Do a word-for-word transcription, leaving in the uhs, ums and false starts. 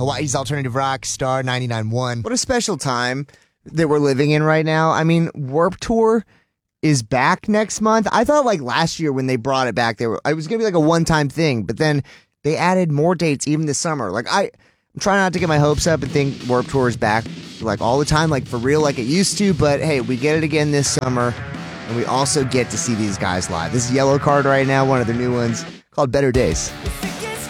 Hawaii's Alternative Rock, Star ninety-nine point one. What a special time that we're living in right now. I mean, Warped Tour is back next month. I thought like last year when they brought it back, they were it was gonna be like a one-time thing, but then they added more dates even this summer. Like I, I'm trying not to get my hopes up and think Warped Tour is back like all the time, like for real, like it used to. But hey, we get it again this summer, and we also get to see these guys live. This is Yellow Card right now, one of the new ones called Better Days.